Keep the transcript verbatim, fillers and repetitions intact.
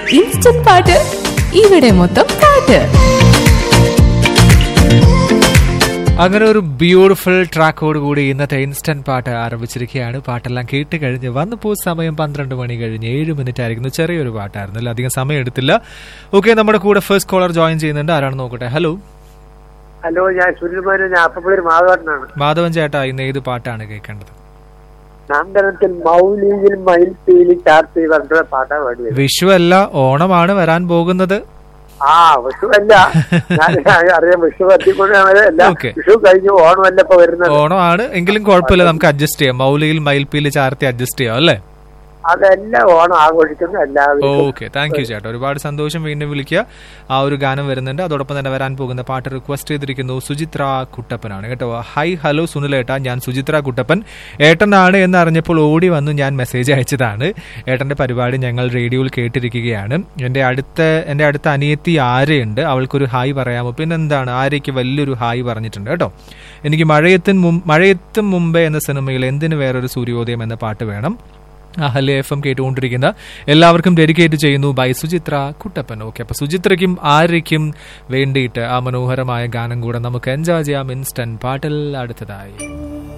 Instant പാട്ട് ഇവിടെ മൊത്തം പാട്ട്. അങ്ങനെ ഒരു ബ്യൂട്ടിഫുൾ ട്രാക്കോട് കൂടി ഇന്നത്തെ ഇൻസ്റ്റന്റ് പാട്ട് ആരംഭിച്ചിരിക്കുകയാണ്. പാട്ടെല്ലാം കേട്ട് കഴിഞ്ഞ് വന്നപ്പോൾ സമയം പന്ത്രണ്ട് മണി കഴിഞ്ഞ് ഏഴ് മിനിറ്റ് ആയിരിക്കുന്നു. ചെറിയൊരു പാട്ടായിരുന്നു, അധികം സമയം എടുത്തില്ല. ഓക്കെ, നമ്മുടെ കൂടെ ഫസ്റ്റ് കോളർ ജോയിൻ ചെയ്യുന്നുണ്ട്. ആരാണെന്ന് നോക്കട്ടെ. ഹലോ ഹലോ, ഞാൻ സുനിൽമാൻ, ഞാൻ അപ്പപ്പേര് മാധവനാണ്. മാധവൻ ചേട്ടാ, ഇന്ന് ഏത് പാട്ടാണ് കേൾക്കേണ്ടത്? നാമകരണത്തിൽ മൗലിയിൽ മയിൽപ്പീലി ചാർത്തി പറഞ്ഞ പാട്ടാണ് പാടിയത്. വിഷു അല്ല, ഓണമാണ് വരാൻ പോകുന്നത്. ആ വിഷു അല്ല, ഞാൻ അറിയാം വിഷു എത്തിക്കൊണ്ടാണ് അല്ല, Okay. വിഷു കഴിഞ്ഞു ഓണമല്ല ഇപ്പൊ വരുന്നത്. ഓണമാണ് എങ്കിലും കുഴപ്പമില്ല, നമുക്ക് അഡ്ജസ്റ്റ് ചെയ്യാം. മൗലിയിൽ മയിൽപ്പീലി ചാർത്തി അഡ്ജസ്റ്റ് ചെയ്യാം അല്ലേ? അതെല്ലാം ഓണം ആഘോഷിക്കുന്നു എല്ലാവരും. ഓക്കെ, താങ്ക് യു ചേട്ടാ, ഒരുപാട് സന്തോഷം. വീണ്ടും വിളിക്കുക. ആ ഒരു ഗാനം വരുന്നുണ്ട്. അതോടൊപ്പം തന്നെ വരാൻ പോകുന്ന പാട്ട് റിക്വസ്റ്റ് ചെയ്തിരിക്കുന്നു സുചിത്ര കുട്ടപ്പനാണ് കേട്ടോ. ഹായ് ഹലോ സുനിലേട്ടാ, ഞാൻ സുചിത്ര കുട്ടപ്പൻ. ഏട്ടനാണ് എന്ന് അറിഞ്ഞപ്പോൾ ഓടി വന്നു ഞാൻ മെസ്സേജ് അയച്ചതാണ്. ഏട്ടന്റെ പരിപാടി ഞങ്ങൾ റേഡിയോയിൽ കേട്ടിരിക്കുകയാണ്. എന്റെ അടുത്ത എന്റെ അടുത്ത അനിയത്തി ആര്യയുണ്ട്, അവൾക്കൊരു ഹായ് പറയാമോ? പിന്നെന്താണ്, ആര്യയ്ക്ക് വലിയൊരു ഹായ് പറഞ്ഞിട്ടുണ്ട് കേട്ടോ. എനിക്ക് മഴയത്തിന് മഴയത്തും മുമ്പേ എന്ന സിനിമയിൽ എന്തിനു വേറൊരു സൂര്യോദയം എന്ന പാട്ട് വേണം. അഹല്യ എഫ് എം കേട്ടുകൊണ്ടിരിക്കുന്ന എല്ലാവർക്കും ഡെഡിക്കേറ്റ് ചെയ്യുന്നു ബൈ സുചിത്ര കുട്ടപ്പൻ. ഓക്കെ, അപ്പൊ സുചിത്രയ്ക്കും ആര്യയ്ക്കും വേണ്ടിയിട്ട് ആ മനോഹരമായ ഗാനം കൂടെ നമുക്ക് എൻജോയ് ചെയ്യാം ഇൻസ്റ്റന്റ് പാട്ടിൽ അടുത്തതായി.